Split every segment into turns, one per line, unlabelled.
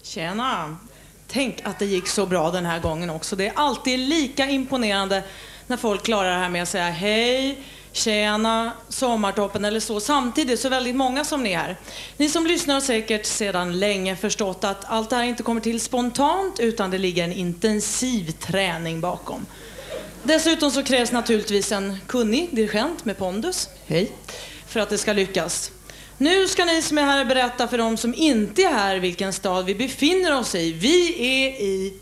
Tjena! Tänk att det gick så bra den här gången också. Det är alltid lika imponerande när folk klarar det här med att säga hej, tjena, sommartoppen eller så. Samtidigt så väldigt många som ni är här. Ni som lyssnar har säkert sedan länge förstått att allt det här inte kommer till spontant utan det ligger en intensiv träning bakom. Dessutom så krävs naturligtvis en kunnig dirigent med pondus, hej, för att det ska lyckas. Nu ska ni som är här berätta för de som inte är här vilken stad vi befinner oss i. Vi är i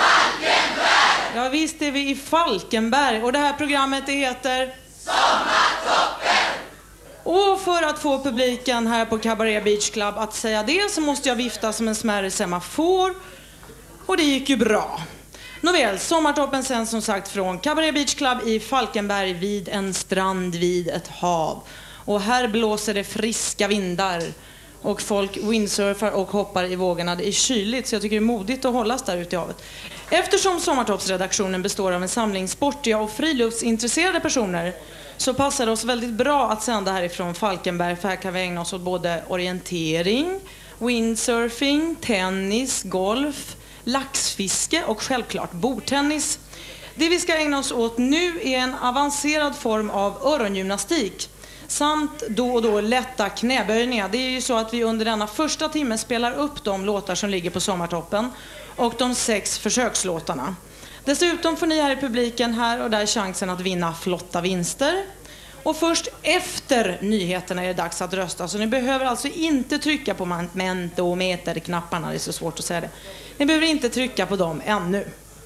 Falkenberg! Ja, visst är vi i Falkenberg. Och det här programmet det heter Sommartoppen! Och för att få publiken här på Cabaret Beach Club att säga det så måste jag vifta som en smärre semafor. Och det gick ju bra. Nåväl, Sommartoppen sen som sagt från Cabaret Beach Club i Falkenberg vid en strand vid ett hav. Och här blåser det friska vindar och folk windsurfar och hoppar i vågorna. Det är kyligt så jag tycker det är modigt att hållas där ute i havet. Eftersom Sommartoppsredaktionen består av en samling sportiga och friluftsintresserade personer så passar det oss väldigt bra att sända härifrån Falkenberg, för här kan vi ägna oss åt både orientering, windsurfing, tennis, golf, laxfiske och självklart bordtennis. Det vi ska ägna oss åt nu är en avancerad form av örongymnastik samt då och då lätta knäböjningar. Det är ju så att vi under denna första timmen spelar upp de låtar som ligger på Sommartoppen och de 6 försökslåtarna. Dessutom får ni här i publiken här och där chansen att vinna flotta vinster. Och först efter nyheterna är det dags att rösta. Så ni behöver alltså inte trycka på mentometerknapparna, det är så svårt att säga det. Ni behöver inte trycka på dem ännu.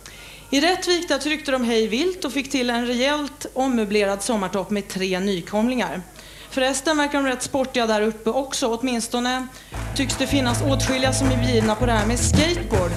I Rättvik tryckte de hej vilt och fick till en rejält ommöblerad sommartopp med 3 nykomlingar. Förresten verkar de rätt sportiga där uppe också. Åtminstone tycks det finnas åtskilliga som är bjudna på det här med skateboard.